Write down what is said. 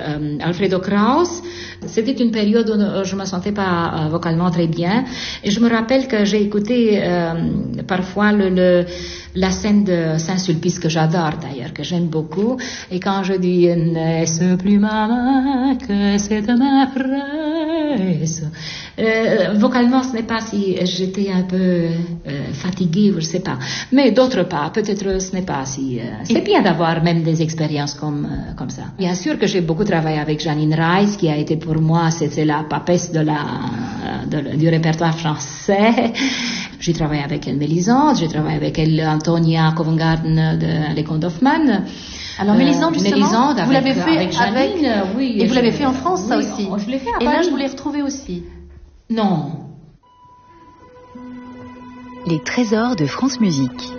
Alfredo Kraus. C'était une période où je me sentais pas vocalement très bien. Et je me rappelle que j'ai écouté parfois la scène de Saint-Sulpice, que j'adore d'ailleurs, que j'aime beaucoup. Et quand je dis « N'est-ce plus ma main que cette main fraise ?» vocalement, ce n'est pas si j'étais un peu fatiguée, je sais pas. Mais d'autre part, peut-être ce n'est pas si... c'est bien d'avoir même des expériences comme ça. Bien sûr que j'ai beaucoup travaillé avec Janine Rice, qui a été pour moi, c'était la papesse du répertoire français. J'ai travaillé avec elle Mélisande, j'ai travaillé avec elle Antonia Covent Garden de Les Contes Hoffmann. Alors Mélisande, justement, vous l'avez fait avec Janine, oui. Et vous l'avez fait en France, ça aussi. Je l'ai fait à Et Paris. là, je vous l'ai retrouvé aussi. Non. Les trésors de France Musique.